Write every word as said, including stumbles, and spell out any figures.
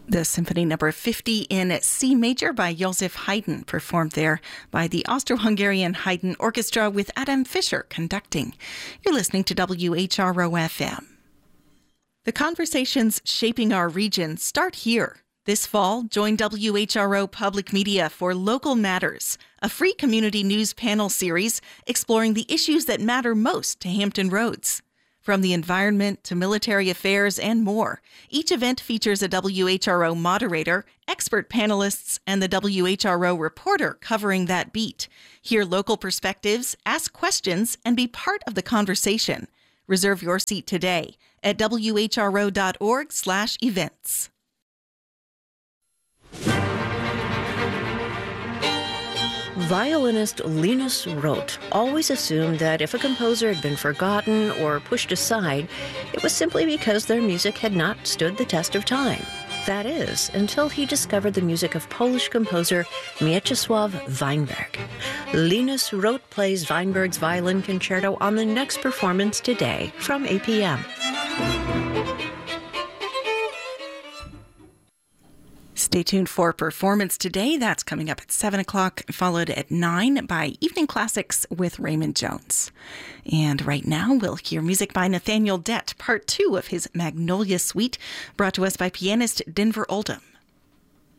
The Symphony Number fifty in C major by Joseph Haydn, performed there by the Austro-Hungarian Haydn Orchestra with Adam Fischer conducting. You're listening to W H R O F M. The conversations shaping our region start here. This fall, join W H R O Public Media for Local Matters, a free community news panel series exploring the issues that matter most to Hampton Roads. From the environment to military affairs and more, each event features a W H R O moderator, expert panelists, and the W H R O reporter covering that beat. Hear local perspectives, ask questions, and be part of the conversation. Reserve your seat today at W H R O dot org slash events. Violinist Linus Roth always assumed that if a composer had been forgotten or pushed aside, it was simply because their music had not stood the test of time. That is, until he discovered the music of Polish composer Mieczysław Weinberg. Linus Roth plays Weinberg's Violin Concerto on the next performance today from eight p.m. Stay tuned for Performance Today. That's coming up at seven o'clock, followed at nine by Evening Classics with Raymond Jones. And right now, we'll hear music by Nathaniel Dett, part two of his Magnolia Suite, brought to us by pianist Denver Oldham.